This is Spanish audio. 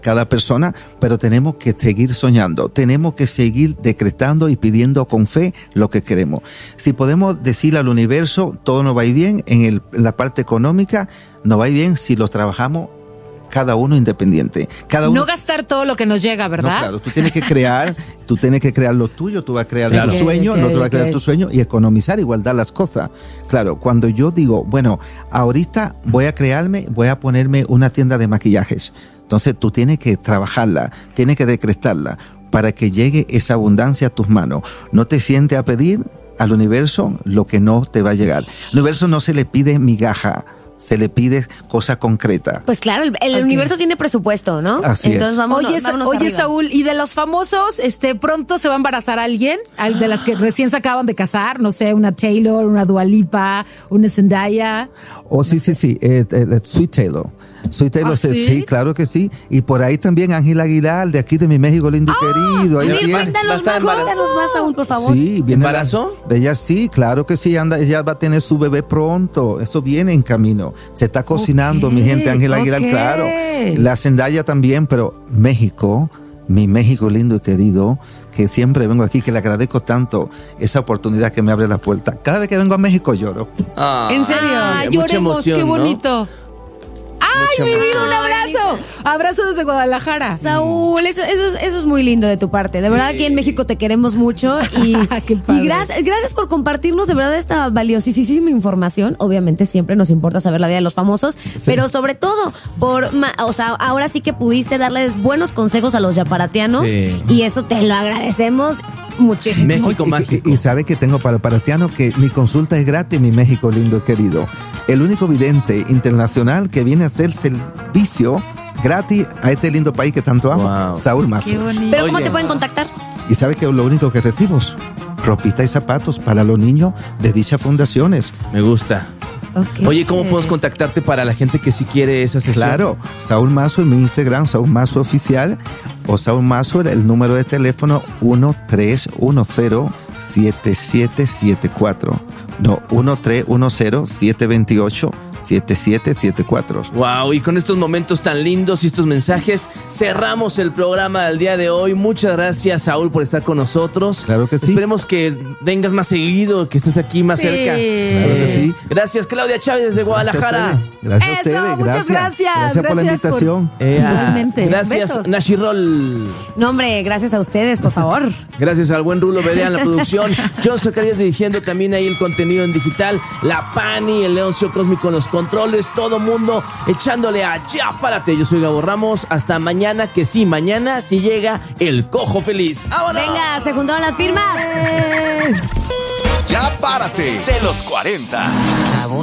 cada persona, pero tenemos que seguir soñando, tenemos que seguir decretando y pidiendo con fe lo que queremos. Si podemos decirle al universo, todo nos va a ir bien, en la parte económica nos va a ir bien si lo trabajamos cada uno independiente. Cada uno, no gastar todo lo que nos llega, ¿verdad? No, claro, tú tienes que crear lo tuyo, tú vas a crear tu sueño, el otro va a crear tu sueño y economizar, igualdad las cosas. Claro, cuando yo digo, bueno, ahorita voy a ponerme una tienda de maquillajes. Entonces tú tienes que trabajarla, tienes que decretarla para que llegue esa abundancia a tus manos. No te sientes a pedir al universo lo que no te va a llegar. Al universo no se le pide migaja, se le pide cosa concreta. Pues claro, el universo tiene presupuesto, ¿no? Así entonces es. vámonos Oye, arriba. Saúl, ¿y de los famosos, pronto se va a embarazar alguien? De las que recién se acaban de casar, no sé, una Taylor, una Dua Lipa, una Zendaya. Sí, Sweet Taylor. Sí, claro que sí. Y por ahí también Ángel Aguilar, de aquí de mi México lindo y querido. A ver, cuéntanos más, Saúl, por favor. Sí, viene. ¿Embarazó? De ella sí, claro que sí, ella va a tener su bebé pronto. Eso viene en camino. Se está cocinando, mi gente, Ángel Aguilar, claro. La Zendaya también, pero México, mi México lindo y querido, que siempre vengo aquí, que le agradezco tanto esa oportunidad que me abre la puerta. Cada vez que vengo a México lloro. ¿En serio? Lloremos, emoción, qué bonito. ¿no? ¡Ay, mi vida, un abrazo! Abrazo desde Guadalajara. Saúl, eso es muy lindo de tu parte. De verdad, aquí en México te queremos mucho. Y, Qué padre. y gracias por compartirnos de verdad esta valiosísima información. Obviamente siempre nos importa saber la vida de los famosos, pero sobre todo ahora sí que pudiste darles buenos consejos a los yaparatianos, y eso te lo agradecemos muchísimo. México mágico. Y sabe que tengo para el paratiano que mi consulta es gratis, mi México lindo y querido. El único vidente internacional que viene a hacer servicio gratis a este lindo país que tanto amo, Wow. Saúl Mazo. Qué bonito. Pero ¿cómo te pueden contactar? Y sabe que lo único que recibo es ropita y zapatos para los niños de dichas fundaciones. Me gusta. Okay. Oye, ¿cómo podemos contactarte para la gente que sí quiere esa sesión? Claro, Saúl Mazo en mi Instagram, Saúl Mazo Oficial, o Saúl Mazo, el número de teléfono 1310-7774. No, 1310-728-7774. Wow, y con estos momentos tan lindos y estos mensajes cerramos el programa del día de hoy. Muchas gracias, Saúl, por estar con nosotros. Claro que sí. Esperemos que vengas más seguido, que estés aquí más cerca. Claro que sí. Gracias, Claudia Chávez desde Guadalajara. Gracias a Eso, ustedes. muchas gracias. Gracias por la invitación. Igualmente. Gracias, Besos. Nashirol. No, hombre, gracias a ustedes, por favor. Gracias al buen Rulo Berea en la producción. John Zacarías dirigiendo también ahí el contenido en digital. La Pani, el Leoncio Cósmico en los controles. Todo mundo echándole a Ya Párate. Yo soy Gabo Ramos. Hasta mañana, que sí, mañana sí llega el Cojo Feliz. ¡Vámonos! Venga, se juntaron las firmas. Ya Párate de los 40.